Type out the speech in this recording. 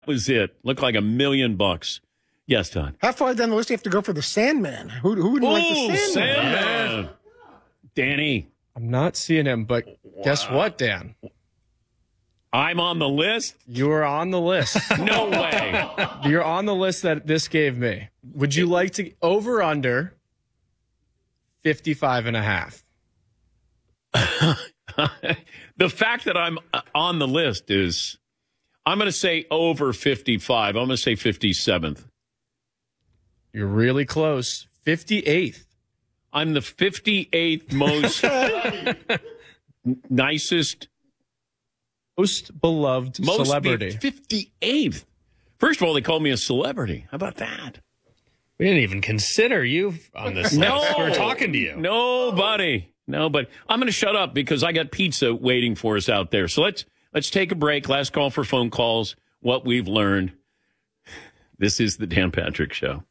was it. Looked like $1 million. Yes, Don. How far down the list do you have to go for the Sandman? Who wouldn't like the Sandman? Sandman. Danny. I'm not seeing him, but guess what, Dan? I'm on the list? You are on the list. No way. You're on the list that this gave me. Would you like to over under 55.5? The fact that I'm on the list is, I'm going to say over 55. I'm going to say 57th. You're really close. 58th. I'm the 58th most nicest, Most beloved celebrity. 58th. First of all, they called me a celebrity. How about that? We didn't even consider you on this list. We're talking to you. Nobody. No, but I'm going to shut up because I got pizza waiting for us out there. So let's take a break. Last call for phone calls. What we've learned. This is the Dan Patrick Show.